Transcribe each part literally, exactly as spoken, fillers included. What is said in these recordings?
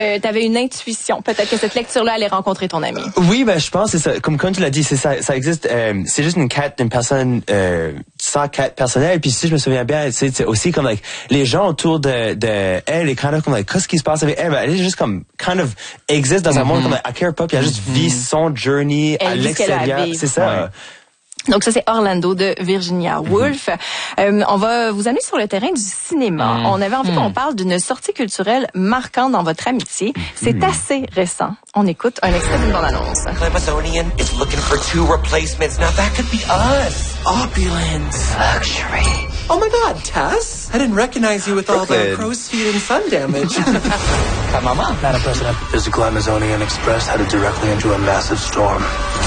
Euh, t'avais une intuition. Peut-être que cette lecture-là allait rencontrer ton ami. Oui, ben je pense c'est ça. Comme comme tu l'as dit, c'est ça, ça existe. Euh, c'est juste une quête d'une personne euh, sans quête personnelle. Puis si je me souviens bien, c'est, c'est aussi comme like les gens autour de de elle et kind of comme like qu'est-ce qui se passe avec elle. Ben, elle est juste comme kind of existe dans mm-hmm. un monde comme like, elle care pas. Puis elle juste mm-hmm. vit son journey elle à l'extérieur. C'est ça. Ouais. Donc ça, c'est Orlando de Virginia Woolf. Mm-hmm. Euh, on va vous amener sur le terrain du cinéma. Mm-hmm. On avait envie qu'on parle d'une sortie culturelle marquante dans votre amitié. Mm-hmm. C'est assez récent. On écoute un extrait d'une bande-annonce. Amazonian is looking for two replacements. Now that could be us. Opulence. Luxury. Oh my God, Tess? I didn't recognize you with all the crow's feet and sun damage. Hi, Mama. Madam President, Physical Amazonian Express headed directly into a massive storm.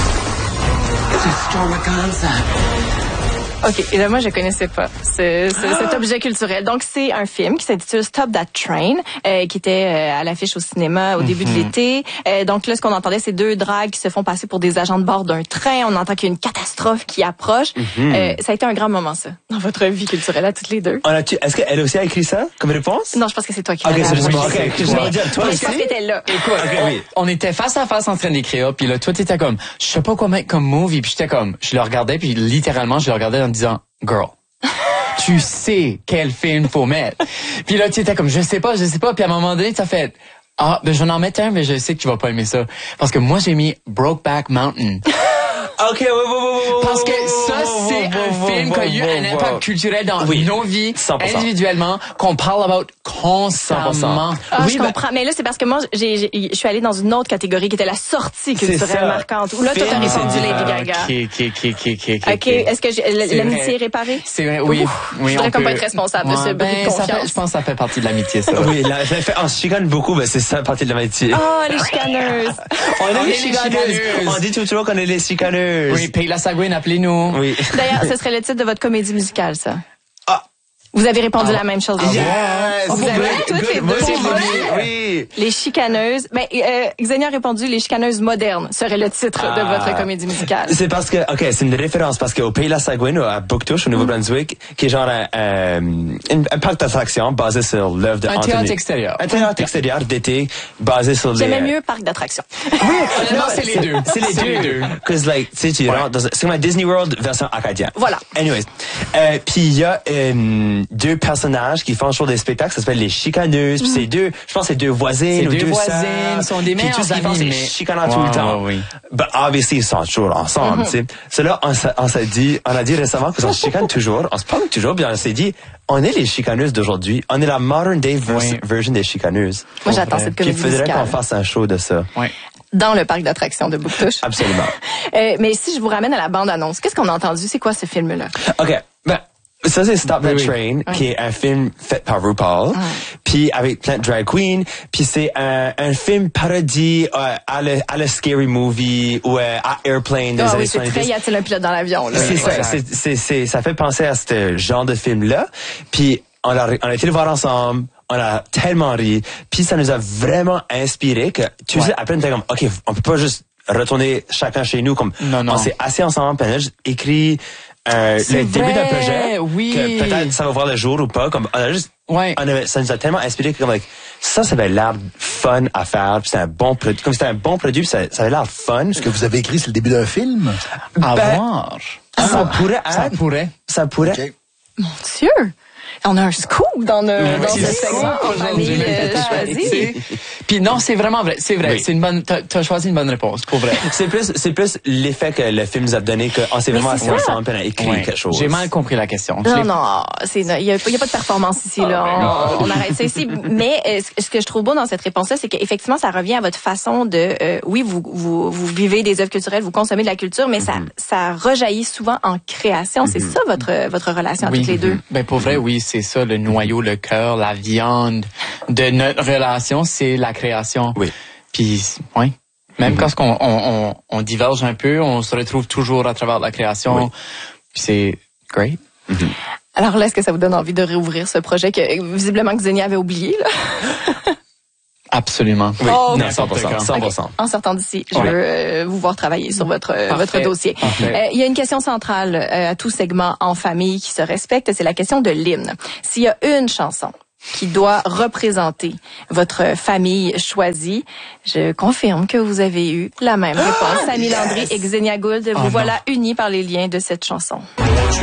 OK, et là, moi, je connaissais pas ce, ce, cet objet culturel. Donc, c'est un film qui s'intitule Stop That Train, euh, qui était euh, à l'affiche au cinéma au mm-hmm. début de l'été. Euh, donc là, ce qu'on entendait, c'est deux dragues qui se font passer pour des agents de bord d'un train. On entend qu'il y a une catastrophe qui approche. Mm-hmm. Euh, ça a été un grand moment, ça, dans votre vie culturelle à toutes les deux. On a tu, est-ce qu'elle aussi a écrit ça comme réponse? Non, je pense que c'est toi qui l'as écrit. OK, c'est moi. OK, je vais dire, toi aussi? Je pense que t'étais là. Écoute, okay, oui. On était face à face en train d'écrire, puis là, toi, t'étais comme, je sais pas quoi mettre comme movie, puis j'étais comme, je le regardais, puis littéralement, je le regardais en disant, girl, tu sais quel film faut mettre. Puis là, tu étais comme, je sais pas, je sais pas. Puis à un moment donné, tu as fait, ah, ben je vais en mettre un, mais je sais que tu vas pas aimer ça. Parce que moi, j'ai mis Brokeback Mountain. OK, ouais, ouais, ouais, parce que ça, c'est un film qui a eu un impact culturel dans oui, nos vies, cent pour cent individuellement, qu'on parle about constamment. Ah, oui, je ben, comprends. Mais là, c'est parce que moi, j'ai, j'ai, je suis allée dans une autre catégorie qui était la sortie culturelle marquante. Où là, toi, t'as répondu Lady Gaga. OK, OK, OK, OK, OK. OK, est-ce que j'ai, l'amitié est réparée? C'est vrai, oui. Ouf, oui je voudrais comme pas être responsable ouais, de ce ben, bris de confiance. Ça fait, je pense que ça fait partie de l'amitié, ça. Oui, là, ça fait, on se chicane beaucoup, mais c'est ça, partie de l'amitié. Oh, les chicaneuses. on est les chicaneuses. On dit toujours qu'on est les chicaneuses. Oui, puis la Sagouine, appelez-nous. Oui. D'ailleurs, ce serait le titre de votre comédie musicale, ça. Ah. Vous avez répondu ah. la même chose. Yes. Vous oh, avez toutes les deux. Oui. Les chicaneuses. Ben, euh, Xenia a répondu les chicaneuses modernes serait le titre ah. de votre comédie musicale. C'est parce que, ok, c'est une référence parce qu'au Pays de la Sagouine, à Bouctouche, au Nouveau-Brunswick, mm. qui est genre un, euh, un parc d'attractions basé sur l'œuvre de un Anthony. Un théâtre extérieur. Un théâtre extérieur d'été basé sur les... J'aimais mieux parc d'attractions. Oui, non, c'est les deux. C'est les deux. Les deux. Cause like, tu sais, tu rentres dans, c'est comme un Disney World version acadien. Voilà. Anyways. Euh, puis il y a, euh, deux personnages qui font toujours des spectacles, ça s'appelle les chicaneuses. Puis mm. c'est deux, je pense c'est deux voisines ou deux, deux voisines, sont des meilleurs amis. Puis tout ce qu'ils font, c'est chicanant wow, tout le temps. Oui. Ben, obviously, ils sont toujours ensemble, mm-hmm. tu sais. Cela, on, on s'est dit, on a dit récemment qu'on se chicane toujours, on se parle toujours, puis on s'est dit, on est les chicaneuses d'aujourd'hui. On est la modern day oui. version des chicaneuses. Moi, j'attends cette comédie musicale. Puis il faudrait qu'on fasse un show de ça. Oui. Dans le parc d'attractions de Bouctouche. Absolument. euh, mais si je vous ramène à la bande-annonce, qu'est-ce qu'on a entendu? C'est quoi ce film-là? OK. Ben, ça, c'est Stop That oui, Train, oui. qui est un film fait par RuPaul, oui. puis avec plein de drag queens, puis c'est un, un film parodie euh, à le à le Scary Movie ou euh, à Airplane des oh, années oui, c'est soixante-dix. très, y a-t-il un pilote dans l'avion, là? C'est ouais. ça, c'est, c'est, c'est, ça fait penser à ce genre de film-là, puis on a, on a été le voir ensemble, on a tellement ri, puis ça nous a vraiment inspiré que, tu ouais. sais, après on était comme, OK, on peut pas juste retourner chacun chez nous, comme, non, non. on s'est assis ensemble, puis on a juste écrit Euh, le vrai, début d'un projet, oui. que peut-être ça va voir le jour ou pas, comme on a juste, ouais. on avait, ça nous a tellement inspiré que comme like, ça, ça avait l'air fun à faire, puis c'était un bon produit, comme c'était un bon produit, puis ça, ça avait l'air fun. Ce que vous avez écrit, c'est le début d'un film. À ben, voir. Ça ah, pourrait être. Ça pourrait. Ça pourrait. Okay. Mon Dieu! On a un scoop dans, le, oui, dans ce segment qu'on avait euh, choisi. Puis non, c'est vraiment vrai. C'est vrai. Oui. C'est une bonne. T'as, t'as choisi une bonne réponse, pour vrai. C'est plus, c'est plus l'effet que le film nous a donné qu'on s'est vraiment assis ensemble et on a écrit ouais. quelque chose. J'ai mal compris la question. Non, non, c'est, il y a, y a pas de performance ici, là. Oh, on, on arrête ça ici. Mais euh, ce que je trouve beau dans cette réponse-là, c'est qu'effectivement, ça revient à votre façon de, euh, oui, vous, vous, vous vivez des œuvres culturelles, vous consommez de la culture, mais mm-hmm. ça, ça rejaillit souvent en création. Mm-hmm. C'est ça votre, votre relation oui. à toutes les deux. Ben pour vrai, oui, c'est ça le noyau. Le cœur, la viande de notre relation, c'est la création. Oui. Puis, oui. Même mm-hmm. quand on, on, on diverge un peu, on se retrouve toujours à travers la création. Oui. Puis c'est great. Mm-hmm. Alors là, est-ce que ça vous donne envie de réouvrir ce projet que visiblement Xenia avait oublié, là? Absolument. Oui, oh, non, cent pour cent. cent pour cent. Okay. En sortant d'ici, je oui. veux euh, vous voir travailler sur votre euh, votre dossier. Il euh, y a une question centrale euh, à tout segment en famille qui se respecte, c'est la question de l'hymne. S'il y a une chanson qui doit représenter votre famille choisie? Je confirme que vous avez eu la même réponse. Samy Landry et Xenia Gould, vous Oh voilà unis par les liens de cette chanson.